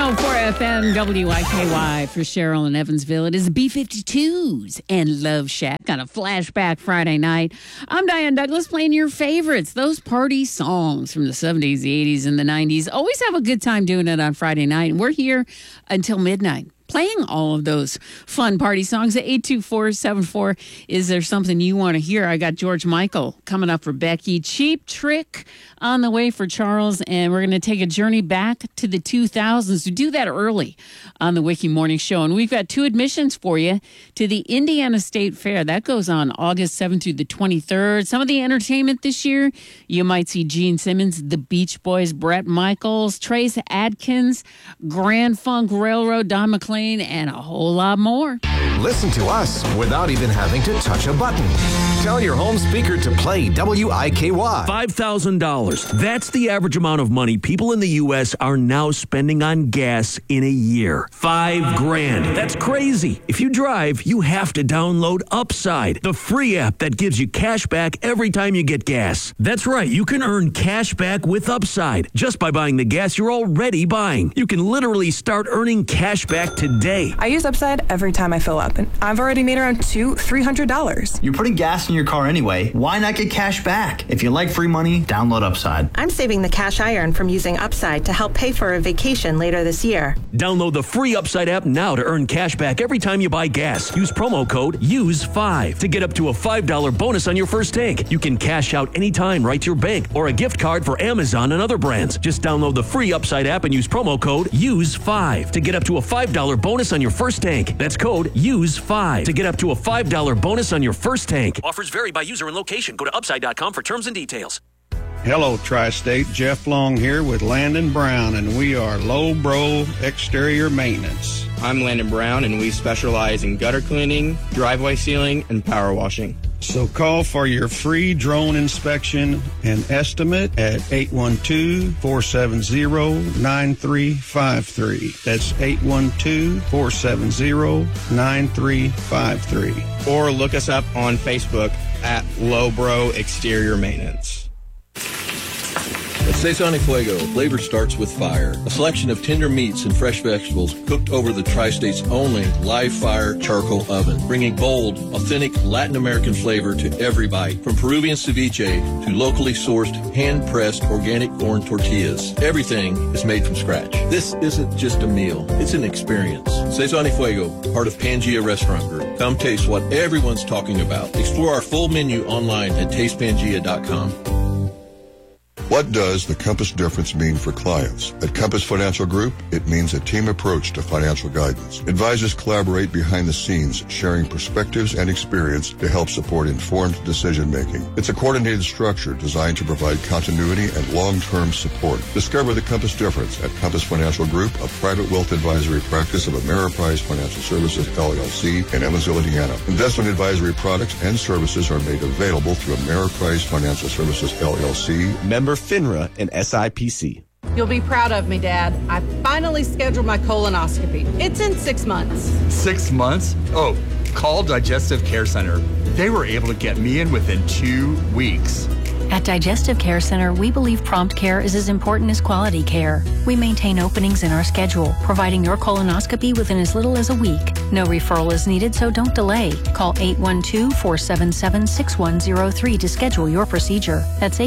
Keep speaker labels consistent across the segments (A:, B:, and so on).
A: 104 FM WIKY for Cheryl in Evansville. It is the B-52s and Love Shack on a flashback Friday night. I'm Diane Douglas playing your favorites, those party songs from the 70s, the 80s, and the 90s. Always have a good time doing it on Friday night, and we're here until midnight, playing all of those fun party songs at 82474. Is there something you want to hear? I got George Michael coming up for Becky. Cheap Trick on the way for Charles. And we're going to take a journey back to the 2000s. We do that early on the Wiki Morning Show. And we've got 2 admissions for you to the Indiana State Fair. That goes on August 7th through the 23rd. Some of the entertainment this year, you might see Gene Simmons, the Beach Boys, Bret Michaels, Trace Adkins, Grand Funk Railroad, Don McLean, and a whole lot more.
B: Listen to us without even having to touch a button. Tell your home speaker to play WIKY.
C: $5,000. That's the average amount of money people in the U.S. are now spending on gas in a year. $5,000. That's crazy. If you drive, you have to download Upside, the free app that gives you cash back every time you get gas. That's right. You can earn cash back with Upside just by buying the gas you're already buying. You can literally start earning cash back today.
D: I use Upside every time I fill up, and I've already made around $300.
E: You're putting gas in your car anyway. Why not get cash back? If you like free money, download Upside.
F: I'm saving the cash I earn from using Upside to help pay for a vacation later this year.
C: Download the free Upside app now to earn cash back every time you buy gas. Use promo code USE5 to get up to a $5 bonus on your first tank. You can cash out anytime right to your bank or a gift card for Amazon and other brands. Just download the free Upside app and use promo code USE5 to get up to a $5 bonus on your first tank. That's code USE5 to get up to a $5 bonus on your first tank. Offers vary by user and location. Go to upside.com for terms and details.
G: Hello, Tri-State. Jeff Long here with Landon Brown, and we are Low Bro Exterior Maintenance.
H: I'm Landon Brown, and we specialize in gutter cleaning, driveway sealing, and power washing.
G: So call for your free drone inspection and estimate at 812-470-9353. That's 812-470-9353.
H: Or look us up on Facebook at Lowbro Exterior Maintenance.
I: At Saison y Fuego, flavor starts with fire. A selection of tender meats and fresh vegetables cooked over the Tri-State's only live-fire charcoal oven, bringing bold, authentic Latin American flavor to every bite. From Peruvian ceviche to locally sourced, hand-pressed organic corn tortillas, everything is made from scratch. This isn't just a meal, it's an experience. Saison y Fuego, part of Pangea Restaurant Group. Come taste what everyone's talking about. Explore our full menu online at tastepangea.com.
J: What does the Compass difference mean for clients? At Compass Financial Group, it means a team approach to financial guidance. Advisors collaborate behind the scenes, sharing perspectives and experience to help support informed decision-making. It's a coordinated structure designed to provide continuity and long-term support. Discover the Compass difference at Compass Financial Group, a private wealth advisory practice of Ameriprise Financial Services, LLC, in Evansville, Indiana. Investment advisory products and services are made available through Ameriprise Financial Services, LLC.
K: Member FINRA and SIPC.
L: You'll be proud of me, Dad. I finally scheduled my colonoscopy. It's in 6 months.
M: 6 months? Oh, call Digestive Care Center. They were able to get me in within 2 weeks.
N: At Digestive Care Center, we believe prompt care is as important as quality care. We maintain openings in our schedule, providing your colonoscopy within as little as a week. No referral is needed, so don't delay. Call 812-477-6103 to schedule your procedure. That's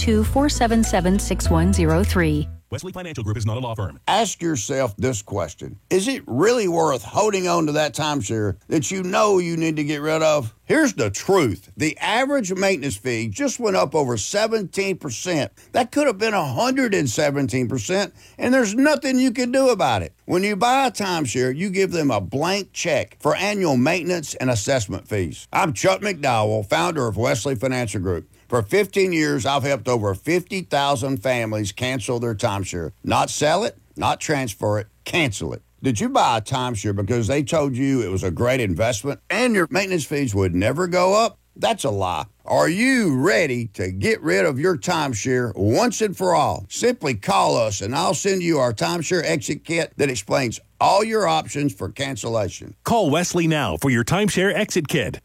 N: 812-477-6103.
O: Wesley Financial Group is not a law firm.
P: Ask yourself this question. Is it really worth holding on to that timeshare that you know you need to get rid of? Here's the truth. The average maintenance fee just went up over 17%. That could have been 117%, and there's nothing you can do about it. When you buy a timeshare, you give them a blank check for annual maintenance and assessment fees. I'm Chuck McDowell, founder of Wesley Financial Group. For 15 years, I've helped over 50,000 families cancel their timeshare. Not sell it, not transfer it, cancel it. Did you buy a timeshare because they told you it was a great investment and your maintenance fees would never go up? That's a lie. Are you ready to get rid of your timeshare once and for all? Simply call us and I'll send you our timeshare exit kit that explains all your options for cancellation.
O: Call Wesley now for your timeshare exit kit.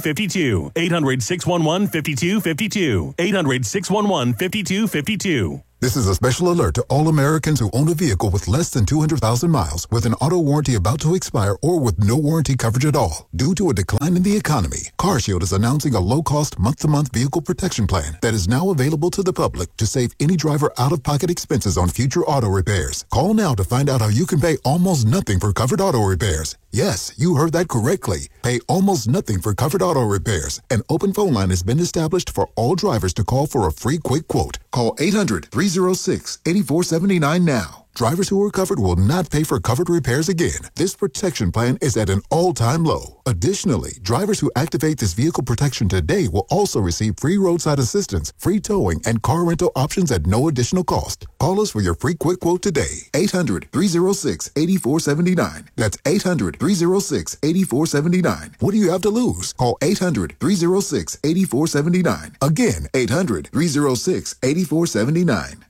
O: 800-611-5252. 800-611-5252. 800-611-5252.
Q: This is a special alert to all Americans who own a vehicle with less than 200,000 miles, with an auto warranty about to expire, or with no warranty coverage at all. Due to a decline in the economy, CarShield is announcing a low-cost month-to-month vehicle protection plan that is now available to the public to save any driver out-of-pocket expenses on future auto repairs. Call now to find out how you can pay almost nothing for covered auto repairs. Yes, you heard that correctly. Pay almost nothing for covered auto repairs. An open phone line has been established for all drivers to call for a free quick quote. Call 800-306-8479 now. Drivers who are covered will not pay for covered repairs again. This protection plan is at an all-time low. Additionally, drivers who activate this vehicle protection today will also receive free roadside assistance, free towing, and car rental options at no additional cost. Call us for your free quick quote today. 800-306-8479. That's 800-306-8479. What do you have to lose? Call 800-306-8479. Again, 800-306-8479.